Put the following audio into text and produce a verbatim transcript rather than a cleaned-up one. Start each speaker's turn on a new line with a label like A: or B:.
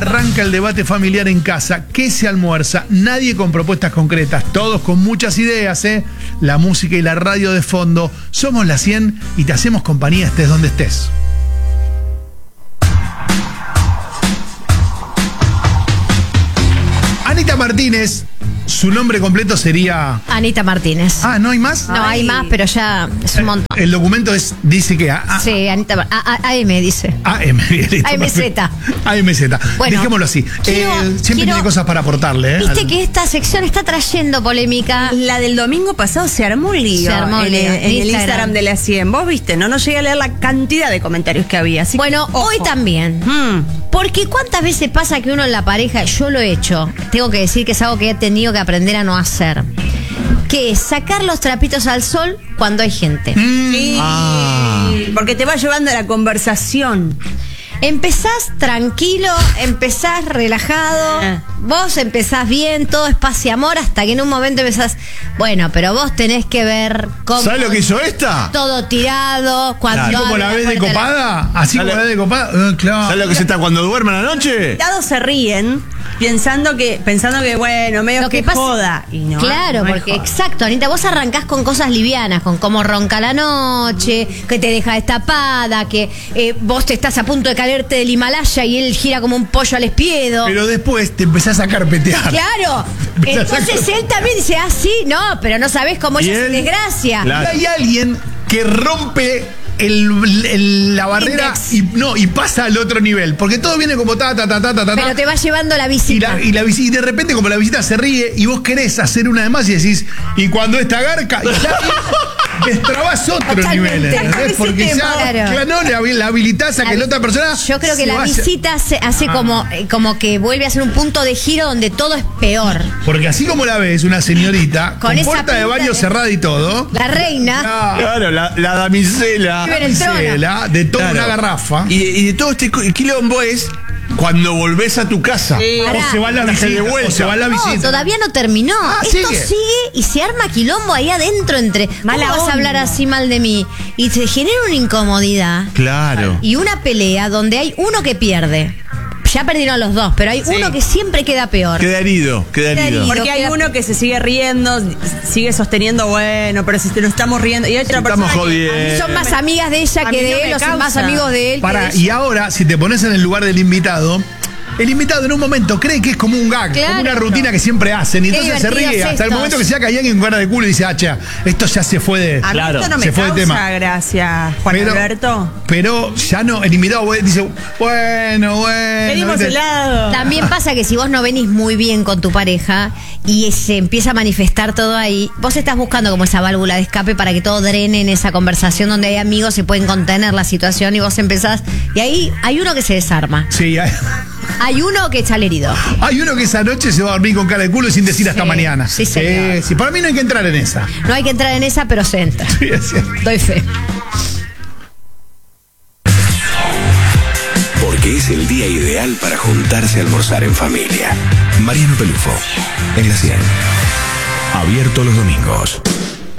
A: Arranca el debate familiar en casa. ¿Qué se almuerza? Nadie con propuestas concretas, todos con muchas ideas, ¿eh? La música y la radio de fondo. Somos la cien y te hacemos compañía estés donde estés. Anita Martínez, su nombre completo sería...
B: Anita Martínez.
A: Ah, ¿no hay más?
B: No, hay más, pero ya es un montón.
A: El documento es, dice que... A, a,
B: sí, Anita Martínez. A M dice.
A: A M, listo,
B: A M Z.
A: A M Z.
B: Bueno,
A: dejémoslo así.
B: Quiero,
A: eh, siempre
B: quiero,
A: tiene cosas para aportarle. ¿eh?
B: Viste que esta sección está trayendo polémica.
C: La del domingo pasado se armó un lío.
B: Se armó un
C: en,
B: lío.
C: el, en el
B: Instagram.
C: Instagram de la cien. Vos viste, ¿no? No llegué a leer la cantidad de comentarios que había. Así
B: Bueno,
C: que, ojo.
B: hoy también.
C: Mm.
B: Porque cuántas veces pasa que uno en la pareja, yo lo he hecho, tengo que decir que es algo que he tenido que aprender a no hacer, que es sacar los trapitos al sol cuando hay gente.
A: Mm.
C: Sí,
A: Ah.
C: porque te va llevando a la conversación.
B: Empezás tranquilo, empezás relajado,
C: Ah.
B: vos empezás bien, todo es paz y amor, hasta que en un momento empezás, bueno, pero vos tenés que ver cómo...
A: ¿Sabes lo que hizo esta?
B: Todo tirado, cuando...
A: Así como
B: abre
A: la ves de
B: puerta
A: copada. Así como
D: ¿Sabe-
A: la ves de copada. Eh, claro.
D: ¿Sabes lo que se está cuando duerme a la noche?
C: Todos se ríen pensando que, pensando que bueno, medio
B: Lo
C: que,
B: que pasa-
C: joda. Y no,
B: Claro,
C: no es
B: porque
C: joda.
B: exacto, Anita, vos arrancás con cosas livianas, con cómo ronca la noche, que te deja destapada, que eh, vos te estás a punto de caerte del Himalaya y él gira como un pollo al espiedo.
A: Pero después te empezás a carpetear.
B: Claro,
A: Empezás a
B: entonces
A: sacar-
B: él también dice, ah, sí, no, pero no sabés cómo
D: ¿Y
B: ella se
D: él?
B: desgracia.
D: Claro.
A: Y hay alguien que rompe el, el- la barrera
B: Index.
A: y no y pasa al otro nivel. Porque todo viene como ta, ta, ta, ta, ta, ta.
B: Pero te va llevando la
A: Y,
B: visita.
A: la, y, la visi- y de repente, como la visita se ríe y vos querés hacer una de más y decís, y cuando esta garca, y ya destrabás otro
B: Totalmente.
A: nivel, ¿entendés?
C: Ese
A: Porque ya,
B: tema. Claro.
A: claro, no, la, la habilitás a que la otra persona.
B: Yo creo que
A: se
B: la
A: vaya.
B: visita se hace como, eh, como que vuelve a ser un punto de giro donde todo es peor.
A: Porque así como la ves, una señorita,
B: Con
A: con,
B: esa
A: puerta de
B: pinta
A: baño
B: de-
A: cerrada y todo.
B: La reina.
A: Ah,
D: Claro, la, la damisela.
B: Vive en el trono.
A: cela, de toda
D: Claro.
A: una garrafa.
D: Y, y de todo este co- quilombo es cuando volvés a tu casa.
C: Sí.
A: o
B: Pará.
A: se va la
D: Traje de
A: visita.
D: vuelta.
A: O se va la
B: No,
A: visita.
B: todavía no terminó.
A: Ah,
B: Esto
A: sigue.
B: sigue. y se arma quilombo ahí adentro entre.
C: Mala
B: ¿Cómo vas a
C: onda.
B: hablar así mal de mí? Y se genera una incomodidad
D: Claro.
B: y una pelea donde hay uno que pierde. Ya perdieron los dos, pero hay
C: Sí.
B: uno que siempre queda peor.
D: Queda herido, queda
B: Queda
D: herido.
B: herido.
C: Porque hay
B: queda-
C: uno que se sigue riendo, sigue sosteniendo, bueno, pero si te lo estamos riendo. Y hay otra
D: Estamos
C: persona que-
D: jodiendo.
B: Son más amigas de ella
C: A
B: que
C: mí no
B: de
C: me
B: él, o son
C: causa.
B: más amigos de él. que
A: Para,
B: de
A: y
B: ella.
A: ahora, si te pones en el lugar del invitado, el invitado en un momento cree que es como un gag,
B: Claro.
A: como una rutina que siempre hacen, y
B: Qué
A: entonces se
B: divertidos
A: ríe hasta el
B: estos.
A: momento que se saca alguien con cara de culo y dice, ah, che, esto ya se fue de.
C: A mí
D: Claro,
C: esto no me
A: se fue de
C: causa
A: tema.
C: gracia, Juan
A: Pero,
C: Alberto.
A: pero ya no, el invitado dice, bueno, bueno.
C: Pedimos
A: ¿viste?
C: helado.
B: También pasa que si vos no venís muy bien con tu pareja y se empieza a manifestar todo ahí, vos estás buscando como esa válvula de escape para que todo drene en esa conversación donde hay amigos y pueden contener la situación y vos empezás. Y ahí hay uno que se desarma.
A: Sí, hay,
B: Hay uno que está herido.
A: hay uno que esa noche se va a dormir con cara de culo y sin decir hasta
B: Sí,
A: mañana.
B: sí, señor.
A: sí, para mí no hay que entrar en esa.
B: No hay que entrar en esa, pero se entra.
A: Sí, es cierto.
B: Doy fe.
E: Porque es el día ideal para juntarse a almorzar en familia. Mariano Pelufo, en la cien. Abierto los domingos.